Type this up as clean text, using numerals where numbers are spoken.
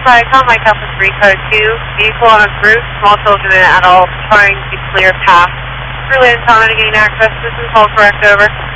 Hi, call Mike Alpha 3 code 2. Vehicle on its route, small children and adults trying to clear path. Related comment to gain access. This is all correct, over.